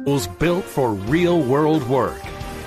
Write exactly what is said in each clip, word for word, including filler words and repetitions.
built for real-world work.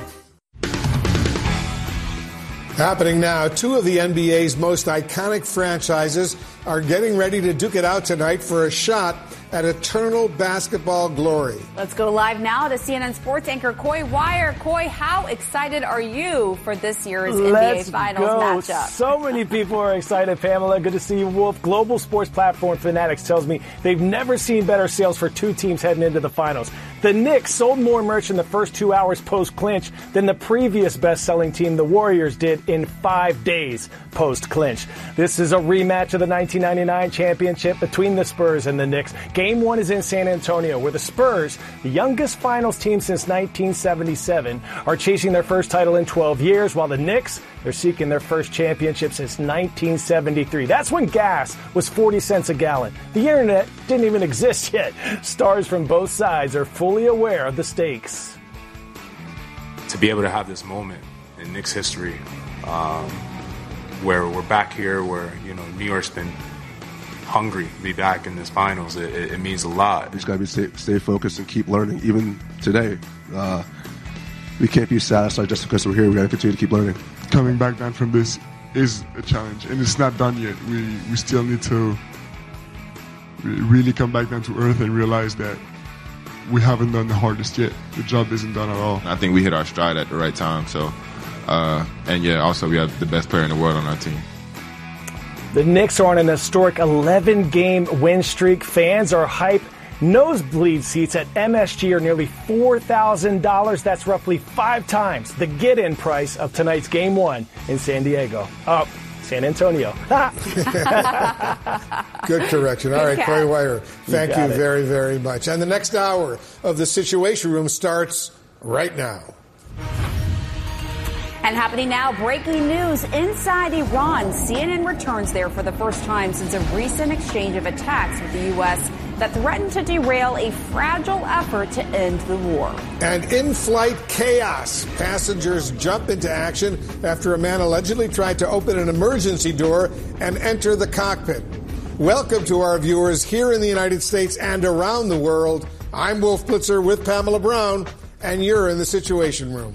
Happening now, two of the N B A's most iconic franchises are getting ready to duke it out tonight for a shot at eternal basketball glory. Let's go live now to C N N Sports anchor Coy Wire. Coy, how excited are you for this year's Let's N B A Finals go. matchup? So many people are excited, Pamela. Good to see you, Wolf. Global sports platform Fanatics tells me they've never seen better sales for two teams heading into the finals. The Knicks sold more merch in the first two hours post-clinch than the previous best-selling team, the Warriors, did in five days post-clinch. This is a rematch of the nineteen ninety-nine championship between the Spurs and the Knicks. Game one is in San Antonio, where the Spurs, the youngest finals team since nineteen seventy-seven, are chasing their first title in twelve years, while the Knicks, they're seeking their first championship since nineteen seventy-three. That's when gas was forty cents a gallon. The internet didn't even exist yet. Stars from both sides are fully aware of the stakes. To be able to have this moment in Knicks history, um, where we're back here, where, you know, New York's been hungry to be back in this finals, it, it, it means a lot. We just got to be stay, stay focused and keep learning, even today. Uh, we can't be satisfied just because we're here. We got to continue to keep learning. Coming back down from this is a challenge, and it's not done yet. We we still need to really come back down to earth and realize that we haven't done the hardest yet. The job isn't done at all. I think we hit our stride at the right time. So, uh, and yeah, also we have the best player in the world on our team. The Knicks are on an historic eleven-game win streak. Fans are hyped. Nosebleed seats at M S G are nearly four thousand dollars. That's roughly five times the get-in price of tonight's Game one in San Diego. Oh, San Antonio. Good correction. All Good right, catch. Coy Wire, thank you, You got it. very, very much. And the next hour of the Situation Room starts right now. And happening now, breaking news inside Iran. C N N returns there for the first time since a recent exchange of attacks with the U S that threatened to derail a fragile effort to end the war. And in-flight chaos. Passengers jump into action after a man allegedly tried to open an emergency door and enter the cockpit. Welcome to our viewers here in the United States and around the world. I'm Wolf Blitzer with Pamela Brown, and you're in the Situation Room.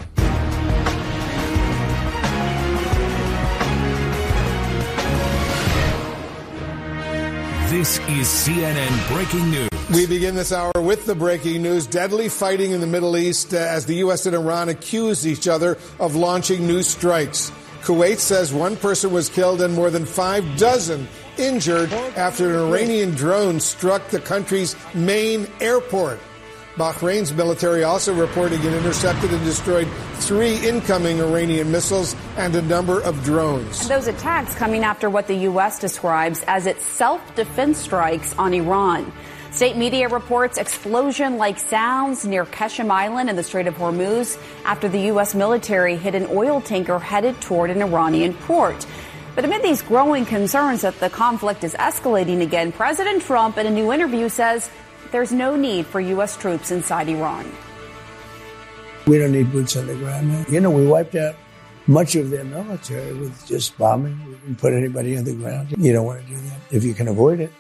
This is C N N Breaking News. We begin this hour with the breaking news. Deadly fighting in the Middle East uh, as the U S and Iran accuse each other of launching new strikes. Kuwait says one person was killed and more than five dozen injured after an Iranian drone struck the country's main airport. Bahrain's military also reporting it intercepted and destroyed three incoming Iranian missiles and a number of drones. Those attacks coming after what the U S describes as its self-defense strikes on Iran. State media reports explosion-like sounds near Qeshm Island in the Strait of Hormuz after the U S military hit an oil tanker headed toward an Iranian port. But amid these growing concerns that the conflict is escalating again, President Trump in a new interview says there's no need for U S troops inside Iran. We don't need boots on the ground. You know, we wiped out much of their military with just bombing. We didn't put anybody on the ground. You don't want to do that if you can avoid it.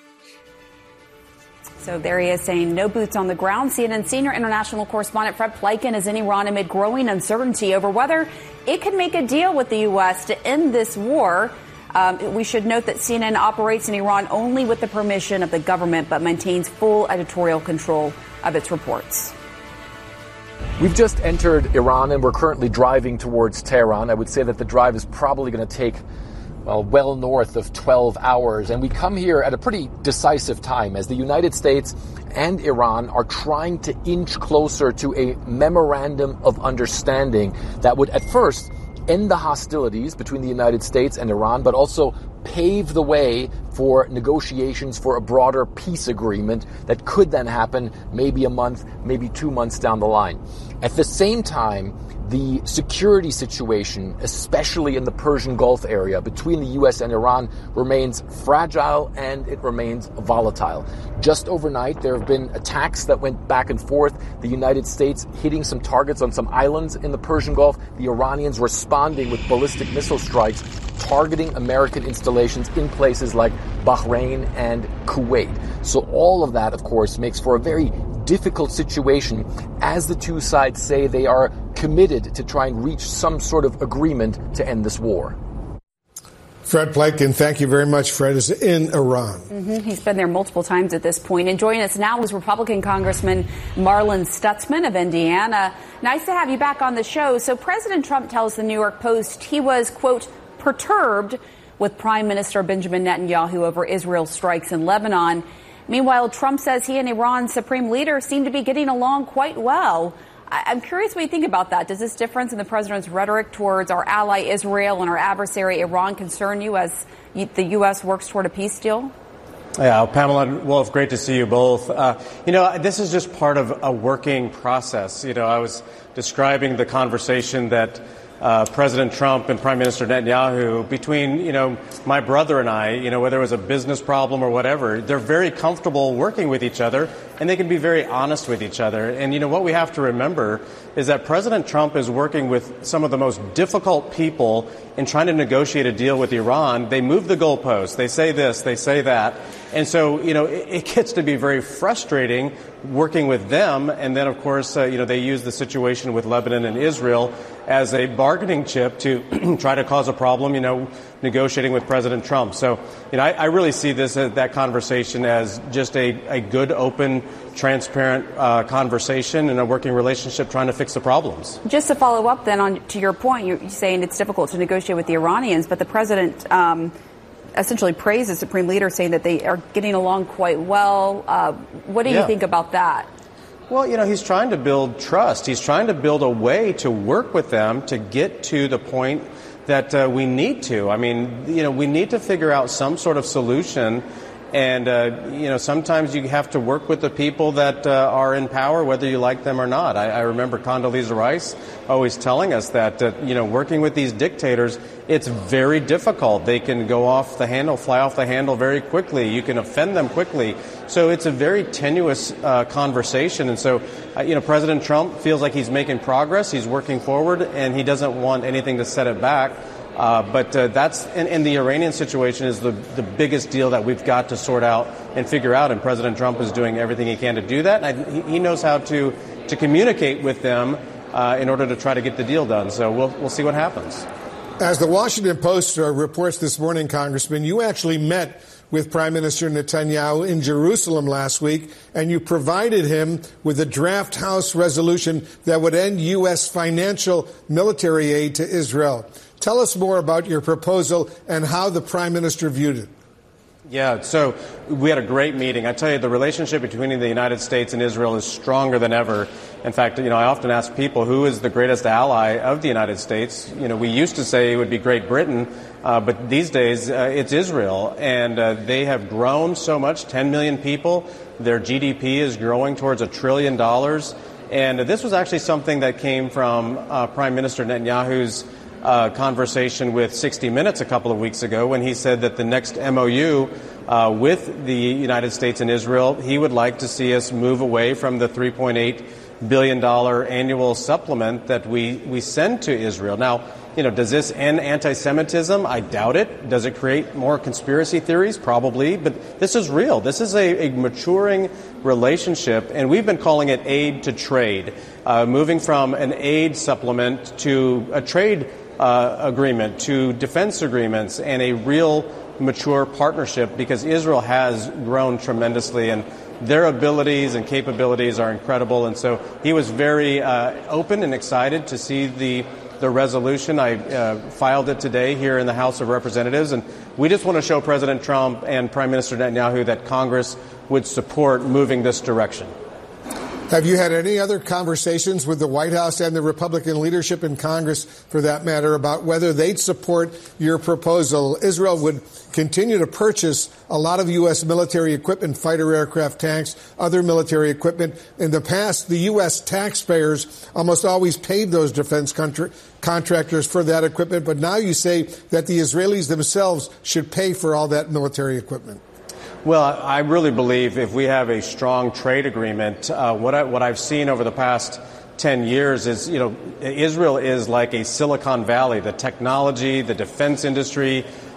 So there he is saying no boots on the ground. C N N senior international correspondent Fred Pleiken is in Iran amid growing uncertainty over whether it could make a deal with the U S to end this war. Um, we should note that C N N operates in Iran only with the permission of the government, but maintains full editorial control of its reports. We've just entered Iran and we're currently driving towards Tehran. I would say that the drive is probably going to take well, well north of twelve hours. And we come here at a pretty decisive time as the United States and Iran are trying to inch closer to a memorandum of understanding that would at first end the hostilities between the United States and Iran, but also pave the way for negotiations for a broader peace agreement that could then happen maybe a month, maybe two months down the line. At the same time, the security situation, especially in the Persian Gulf area between the U S and Iran, remains fragile and it remains volatile. Just overnight, there have been attacks that went back and forth. The United States hitting some targets on some islands in the Persian Gulf. The Iranians responding with ballistic missile strikes, targeting American installations in places like Bahrain and Kuwait. So all of that, of course, makes for a very difficult situation as the two sides say they are committed to try and reach some sort of agreement to end this war. Fred Pleitgen, thank you very much. Fred is in Iran. Mm-hmm. He's been there multiple times at this point. And joining us now is Republican Congressman Marlin Stutzman of Indiana. Nice to have you back on the show. So President Trump tells the New York Post he was, quote, perturbed with Prime Minister Benjamin Netanyahu over Israel's strikes in Lebanon. Meanwhile, Trump says he and Iran's supreme leader seem to be getting along quite well. I'm curious what you think about that. Does this difference in the president's rhetoric towards our ally Israel and our adversary Iran concern you as the U S works toward a peace deal? Yeah, Pamela Wolf, great to see you both. Uh, you know, this is just part of a working process. You know, I was describing the conversation that Uh, President Trump and Prime Minister Netanyahu, between, you know, my brother and I, you know, whether it was a business problem or whatever, they're very comfortable working with each other, and they can be very honest with each other. And, you know, what we have to remember is that President Trump is working with some of the most difficult people in trying to negotiate a deal with Iran. They move the goalposts. They say this, they say that. And so, you know, it, it gets to be very frustrating working with them. And then, of course, uh, you know, they use the situation with Lebanon and Israel as a bargaining chip to try to cause a problem, you know, negotiating with President Trump. So, you know, I, I really see this, uh, that conversation as just a, a good, open, transparent uh, conversation and a working relationship trying to fix the problems. Just to follow up then on to your point, you're saying it's difficult to negotiate with the Iranians, but the president um, essentially praised the supreme leader, saying that they are getting along quite well. Uh, what do you yeah. think about that? Well, you know, he's trying to build trust. He's trying to build a way to work with them to get to the point that uh, we need to. I mean, you know, we need to figure out some sort of solution. And, uh, you know, sometimes you have to work with the people that uh, are in power, whether you like them or not. I, I remember Condoleezza Rice always telling us that, uh, you know, working with these dictators, it's very difficult. They can go off the handle, fly off the handle very quickly. You can offend them quickly. So it's a very tenuous uh, conversation. And so, uh, you know, President Trump feels like he's making progress. He's working forward, and he doesn't want anything to set it back. Uh, but uh, that's and, and the Iranian situation is the, the biggest deal that we've got to sort out and figure out. And President Trump is doing everything he can to do that. And I, he, he knows how to, to communicate with them uh, in order to try to get the deal done. So we'll we'll see what happens. As the Washington Post uh, reports this morning, Congressman, you actually met with Prime Minister Netanyahu in Jerusalem last week, and you provided him with a draft House resolution that would end U S financial military aid to Israel. Tell us more about your proposal and how the Prime Minister viewed it. Yeah, so we had a great meeting. I tell you, the relationship between the United States and Israel is stronger than ever. In fact, you know, I often ask people, who is the greatest ally of the United States? You know, we used to say it would be Great Britain, uh, but these days uh, it's Israel. And uh, they have grown so much, ten million people. Their G D P is growing towards a trillion dollars. And this was actually something that came from uh, Prime Minister Netanyahu's Uh, conversation with sixty minutes a couple of weeks ago, when he said that the next M O U uh, with the United States and Israel, he would like to see us move away from the three point eight billion dollars annual supplement that we, we send to Israel. Now, you know, does this end anti-Semitism? I doubt it. Does it create more conspiracy theories? Probably. But this is real. This is a, a maturing relationship, and we've been calling it aid to trade, uh, moving from an aid supplement to a trade Uh, agreement, to defense agreements, and a real mature partnership, because Israel has grown tremendously, and their abilities and capabilities are incredible. And so he was very uh, open and excited to see the the resolution. I uh, filed it today here in the House of Representatives, and we just want to show President Trump and Prime Minister Netanyahu that Congress would support moving this direction. Have you had any other conversations with the White House and the Republican leadership in Congress, for that matter, about whether they'd support your proposal? Israel would continue to purchase a lot of U S military equipment, fighter aircraft, tanks, other military equipment. In the past, the U S taxpayers almost always paid those defense country, contractors for that equipment. But now you say that the Israelis themselves should pay for all that military equipment. Well, I really believe if we have a strong trade agreement, uh, what, I, what I've seen over the past ten years is, you know, Israel is like a Silicon Valley. The technology, the defense industry,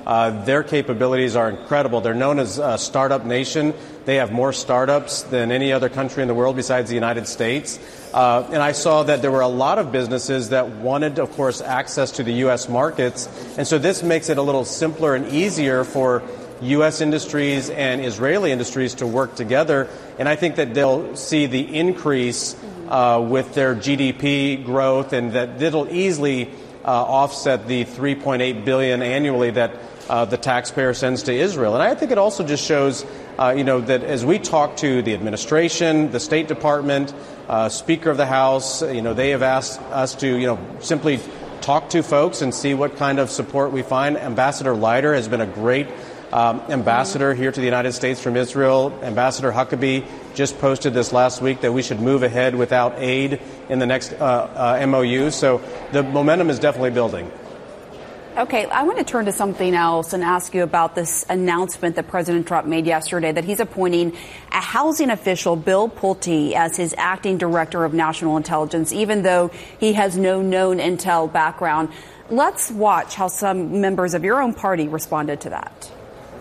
Uh, their capabilities are incredible. They're known as a startup nation. They have more startups than any other country in the world besides the United States. Uh, and I saw that there were a lot of businesses that wanted, of course, access to the U S markets. And so this makes it a little simpler and easier for U S industries and Israeli industries to work together. And I think that they'll see the increase uh, with their G D P growth, and that it'll easily uh, offset the three point eight billion dollars annually that uh, the taxpayer sends to Israel. And I think it also just shows, uh, you know, that as we talk to the administration, the State Department, uh, Speaker of the House, you know, they have asked us to, you know, simply talk to folks and see what kind of support we find. Ambassador Leiter has been a great Um, ambassador here to the United States from Israel. Ambassador Huckabee just posted this last week that we should move ahead without aid in the next uh, uh, M O U. So the momentum is definitely building. Okay, I want to turn to something else and ask you about this announcement that President Trump made yesterday that he's appointing a housing official, Bill Pulte, as his acting director of national intelligence, even though he has no known intel background. Let's watch how some members of your own party responded to that.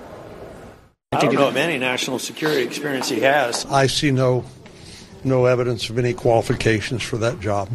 I don't know of any national security experience he has. I see no no evidence of any qualifications for that job.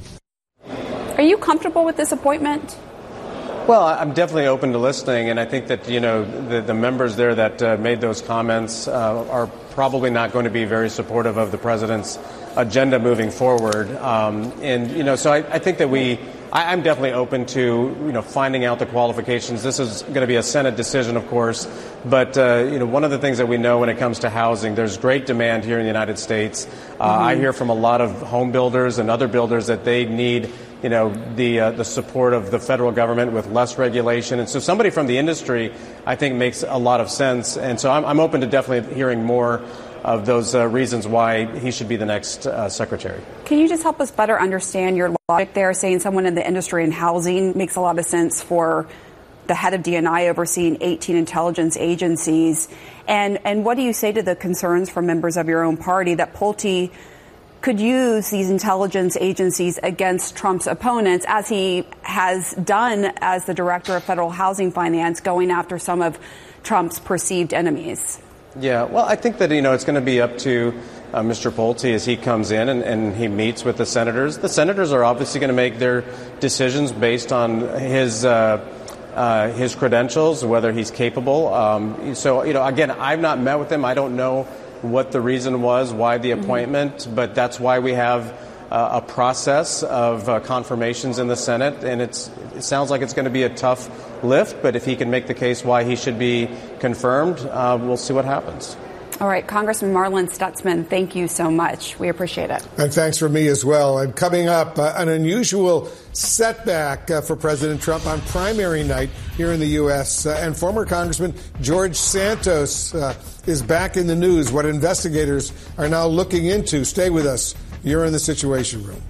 Are you comfortable with this appointment? Well, I'm definitely open to listening, and I think that, you know, the, the members there that uh, made those comments uh, are probably not going to be very supportive of the president's agenda moving forward. Um, and, you know, so I, I think that we, I, I'm definitely open to, you know, finding out the qualifications. This is going to be a Senate decision, of course. But, uh, you know, one of the things that we know when it comes to housing, there's great demand here in the United States. Uh, mm-hmm. I hear from a lot of home builders and other builders that they need, you know, the uh, the support of the federal government with less regulation. And so somebody from the industry, I think, makes a lot of sense. And so I'm, I'm open to definitely hearing more of those uh, reasons why he should be the next uh, secretary. Can you just help us better understand your logic there, saying someone in the industry and housing makes a lot of sense for the head of D and I overseeing eighteen intelligence agencies? And, and what do you say to the concerns from members of your own party that Pulte could use these intelligence agencies against Trump's opponents, as he has done as the director of federal housing finance, going after some of Trump's perceived enemies? Yeah, well, I think that, you know, it's going to be up to uh, Mister Pulte as he comes in and, and he meets with the senators. The senators are obviously going to make their decisions based on his uh, uh, his credentials, whether he's capable. Um, so, you know, again, I've not met with him. I don't know what the reason was, why the appointment, mm-hmm. but that's why we have uh, a process of uh, confirmations in the Senate, and it's, it sounds like it's going to be a tough lift, but if he can make the case why he should be confirmed, uh, we'll see what happens. All right, Congressman Marlin Stutzman, thank you so much. We appreciate it. And thanks from me as well. And coming up, uh, an unusual setback uh, for President Trump on primary night here in the U S Uh, and former Congressman George Santos uh, is back in the news. What investigators are now looking into. Stay with us. You're in the Situation Room.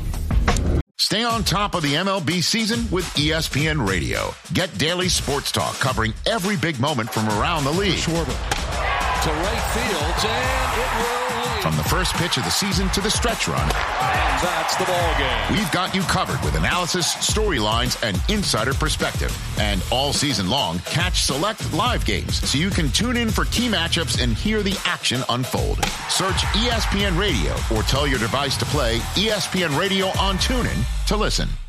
Stay on top of the M L B season with E S P N Radio. Get daily sports talk covering every big moment from around the league. Schwarber to right field, and it will lead. From the first pitch of the season to the stretch run. And that's the ball game. We've got you covered with analysis, storylines, and insider perspective. And all season long, catch select live games so you can tune in for key matchups and hear the action unfold. Search E S P N Radio or tell your device to play E S P N Radio on TuneIn to listen.